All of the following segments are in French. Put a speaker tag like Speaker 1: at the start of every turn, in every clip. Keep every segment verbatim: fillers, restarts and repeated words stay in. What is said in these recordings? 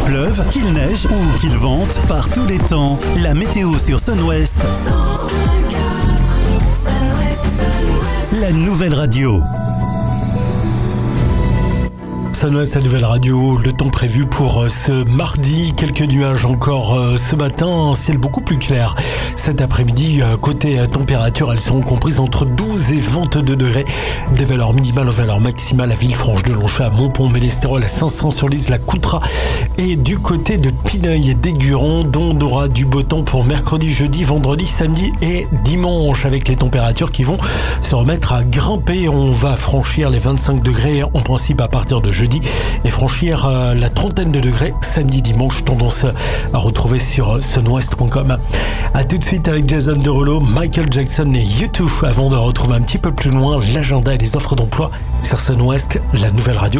Speaker 1: pleuve, qu'il neige ou qu'il vente, par tous les temps, la météo sur Sun West. La nouvelle radio.
Speaker 2: Sun West, la nouvelle radio, le temps prévu pour ce mardi, quelques nuages encore ce matin, un ciel beaucoup plus clair. Cet après-midi, côté température, elles seront comprises entre douze et vingt-deux degrés. Des valeurs minimales aux valeurs maximales à Villefranche-de-Longchamp, à Montpont-Mélestérols, à Saint-Saëns-sur-Lys, la Coutras et du côté de Pineuil et d'Aiguron, dont on aura du beau temps pour mercredi, jeudi, vendredi, samedi et dimanche, avec les températures qui vont se remettre à grimper. On va franchir les vingt-cinq degrés en principe à partir de jeudi et franchir euh, la trentaine de degrés samedi, dimanche, tendance à retrouver sur sunwest point com. A tout de suite avec Jason Derulo, Michael Jackson et U deux avant de retrouver un petit peu plus loin l'agenda et les offres d'emploi sur Sun West, la nouvelle radio.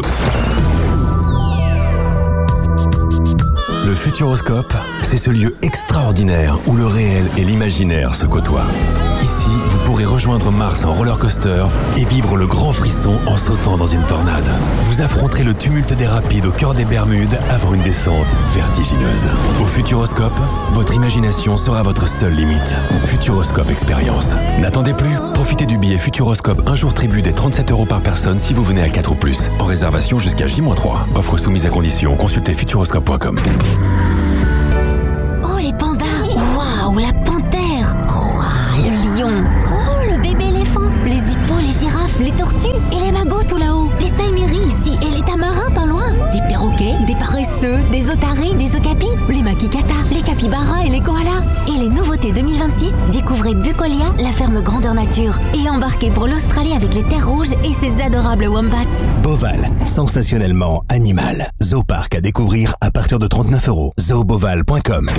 Speaker 3: Le Futuroscope, c'est ce lieu extraordinaire où le réel et l'imaginaire se côtoient. Ici, vous pourrez rejoindre Mars en roller coaster et vivre le grand frisson en sautant dans une tornade. Vous affronterez le tumulte des rapides au cœur des Bermudes avant une descente vertigineuse. Au Futuroscope, votre imagination sera votre seule limite. Futuroscope Expérience. N'attendez plus, profitez du billet Futuroscope un jour tribut des trente-sept euros par personne si vous venez à quatre ou plus. En réservation jusqu'à J trois. Offre soumise à condition, consultez futuroscope point com.
Speaker 4: Oh les pandas! Waouh, la panthère! Waouh, le lion! Oh, le bébé éléphant! Les hippos, les girafes, les tortues et les magots tout là-haut! Les saineries ici et les tamarins pas loin! Des perroquets, des paresseux, des otaries, des okapis, les makikatas, les capybaras et les koalas! Et les nouveautés deux mille vingt-six, découvrez Bucolia, la ferme grandeur nature, et embarquez pour l'Australie avec les terres rouges et ses adorables wombats!
Speaker 5: Boval, sensationnellement animal. Zooparc à découvrir à partir de trente-neuf euros. zooboval point com.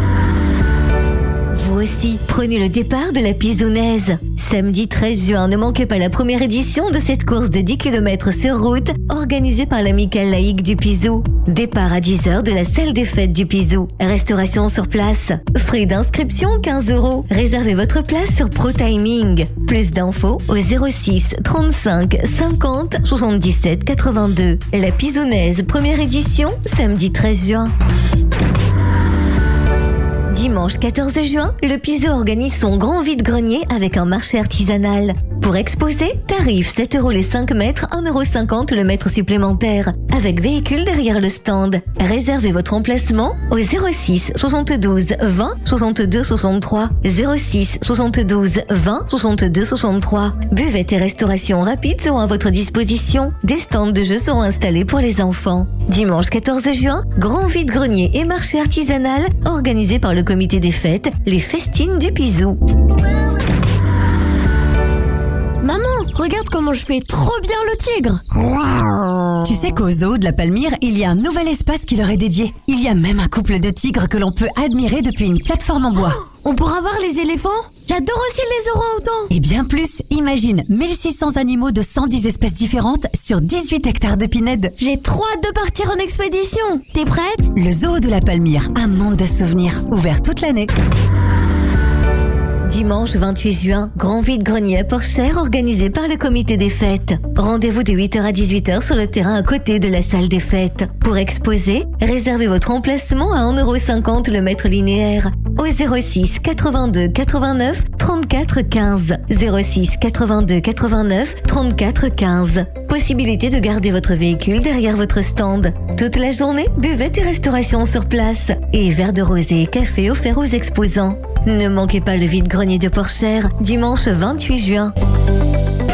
Speaker 6: Vous aussi, prenez le départ de la Pisounaise. Samedi treize juin, ne manquez pas la première édition de cette course de dix kilomètres sur route, organisée par l'Amicale laïque du Pisou. Départ à dix heures de la salle des fêtes du Pisou. Restauration sur place. Frais d'inscription quinze euros. Réservez votre place sur ProTiming. Plus d'infos au zéro six trente-cinq cinquante soixante-dix-sept quatre-vingt-deux. La Pisounaise, première édition, samedi treize juin. Dimanche quatorze juin, le Pisou organise son grand vide-grenier avec un marché artisanal. Pour exposer, tarif sept euros les cinq mètres, un euro cinquante le mètre supplémentaire, avec véhicule derrière le stand. Réservez votre emplacement au zéro six soixante-douze vingt soixante-deux soixante-trois, zéro six soixante-douze vingt soixante-deux soixante-trois. Buvette et restauration rapide seront à votre disposition. Des stands de jeux seront installés pour les enfants. Dimanche quatorze juin, grand vide-grenier et marché artisanal organisé par le comité des fêtes, les Festines du Pisou.
Speaker 7: Maman, regarde comment je fais trop bien le tigre. Wow.
Speaker 8: Tu sais qu'au zoo de la Palmyre, il y a un nouvel espace qui leur est dédié. Il y a même un couple de tigres que l'on peut admirer depuis une plateforme en bois.
Speaker 7: Oh, on pourra voir les éléphants? J'adore aussi les orang-outans.
Speaker 8: Et bien plus, imagine mille six cents animaux de cent dix espèces différentes sur dix-huit hectares de pinèdes.
Speaker 7: J'ai trop hâte de partir en expédition. T'es prête?
Speaker 8: Le zoo de la Palmyre, un monde de souvenirs, ouvert toute l'année.
Speaker 6: Dimanche vingt-huit juin, grand vide-grenier à Porchère organisé par le comité des fêtes. Rendez-vous de huit heures à dix-huit heures sur le terrain à côté de la salle des fêtes. Pour exposer, réservez votre emplacement à un euro cinquante le mètre linéaire au zéro six quatre-vingt-deux quatre-vingt-neuf trente-quatre quinze. zéro six quatre-vingt-deux quatre-vingt-neuf trente-quatre quinze. Possibilité de garder votre véhicule derrière votre stand. Toute la journée, buvette et restauration sur place. Et verre de rosé et café offerts aux exposants. Ne manquez pas le vide-grenier de Porchère, dimanche vingt-huit juin.